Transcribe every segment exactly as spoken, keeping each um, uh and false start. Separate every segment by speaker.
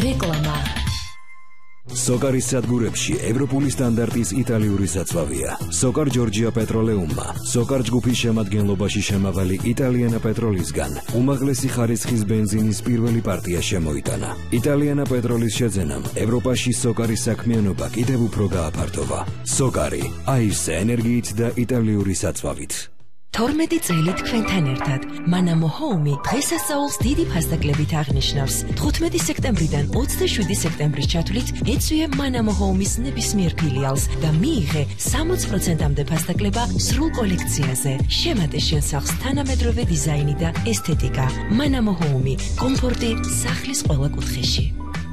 Speaker 1: რეკლამა.
Speaker 2: სოკარის სადგურებში ევროპული სტანდარტის იტალიური საწვავია. სოკარ ჯორჯია პეტროლეუმმა, სოკარ ჯგუფის შემადგენლობაში შემავალი იტალიანა პეტროლისგან უმაღლესი ხარისხის ბენზინის პირველი პარტია შემოიტანა. იტალიანა პეტროლის შეძენამ ევროპაში სოკარის საქმიანობა კიდევ უფრო გააფართოვა. სოკარი, აირზე ენერგიით და იტალიური საწვავით.
Speaker 1: თორმეტი წელი თქვენთან ერთად მანამო ჰოუმი დღესასწაულს დიდი ფასდაკლებით აღნიშნავს. თხუთმეტი სექტემბრიდან ოცდაშვიდი სექტემბრის ჩათვლით ეწვიე მანამო ჰოუმის ნებისმიერ ფილიალს და მიიღე სამოცი პროცენტამდე ფასდაკლება სრულ კოლექციაზე. შემატე შენ სახლს თანამედროვე დიზაინი და ესთეტიკა. მანამო ჰოუმი, კომფორტი სახლის ყველა კუთხეში.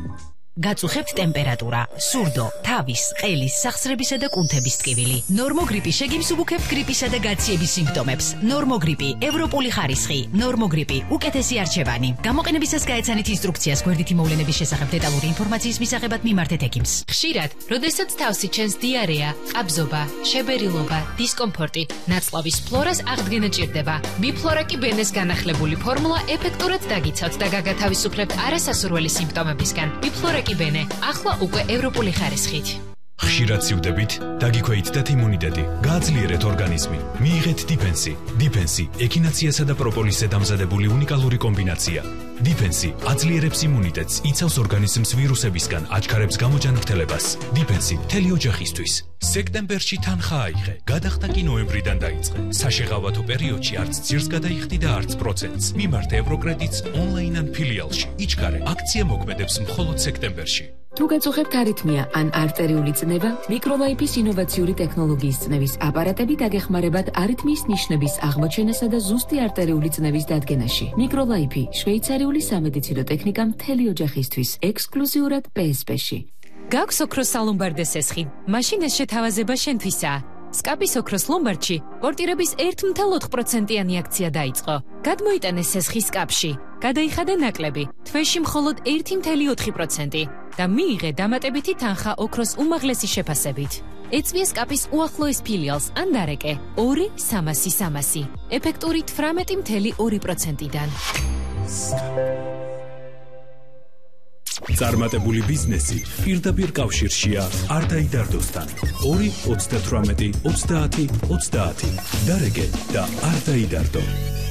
Speaker 1: გაწუხებთ ტემპერატურა, სურდო, თავის, ყელის, სახსრებისა და კუნთების ტკივილი. ნორმოგრიპი შეგიმსუბუქებთ გრიპისა და გაციების სიმპტომებს. ნორმოგრიპი, ევროპული ხარისხი, ნორმოგრიპი, უკეთესი არჩევანი. გამოყენებისას გაეცანით ინსტრუქციას გვერდითი მოვლენების შესახებ დეტალური ინფორმაციის მისაღებად მიმართეთ ექიმს. ხშირად, როდესაც თავსი ჩენს დიარეა, ყაბზობა, შებერილობა, დისკომფორტი, ნაწლავის ფლორას აღდგენა ჭირდება. ბიფლორაკი ბენეს განახლებული ფორმულა ეფექტურად დაგიცავთ და გაგათავისუფლებთ არასასურველი სიმპტომებისგან. ბიფლორაკი ბენე, ახლა უკვე ევროპული ხარისხით.
Speaker 3: ხშირად სივდებით, დაგიქვეითდათ იმუნიტეტი, გააძლიერეთ ორგანიზმი. მიიღეთ დიფენსი. დიფენსი ექინაციასა და პროპოლისზე დამზადებული უნიკალური კომბინაცია. დიფენსი აძლიერებს იმუნიტეტს, იცავს ორგანიზმს ვირუსებისგან, აჩქარებს გამოჯანმრთელებას. დიფენსი მთელი ოჯახისთვის. სექტემბერში თანხა აიღე, გადახდა კი ნოემბრიდან დაიწყე. საშეღავათო პერიოდში არც ძირს გადაიხდი და არც პროცენტს. მიმართე ევროკრედიტს ონლაინ ან ფილიალში. იჩქარე, აქცია მოქმედებს მხოლოდ სექტემბერში.
Speaker 4: თუ გაწუხებთ არითმია ან არტერიული წნევა, მიკროლაიფის ინოვაციური ტექნოლოგიის წნევის აპარატები დაგეხმარებათ არითმიის ნიშნების აღმოჩენასა და ზუსტი არტერიული წნევის დადგენაში. მიკროლაიფი, შვეიცარიული სამედიცინო ტექნიკა მთელი ოჯახისთვის, ექსკლუზიურად პე ეს პე-ში.
Speaker 5: გაქვს ოქროს სალომბარდე სესხი, მაშინ ეს შეთავაზება შენთვისაა. სკაპის ოქროს ლომბარდში პორტირების ერთი წუთი ოთხ პროცენტიანი აქცია დაიწყო. გადმოიტანეს სესხის სკაპში. გადაიხადა ნაკლები, თვეში მხოლოდ ერთი წუთი ოთხ პროცენტი და მიიღე დამატებითი თანხა ოქროს უმაღლესი შეფასებით. ეწვიე სკაპის უახლოეს ფილიალს ან დარეკე ორი სამასი სამასი, ეფექტური თვრამეტი წუთი ორი პროცენტიდან.
Speaker 3: წარმატებული ბიზნესი პირდაპირ კავშირშია არტაიდარდოსთან. ორი ოცდათვრამეტი ოცდაათი ოცდაათი. დარეკე და არტაიდარდო.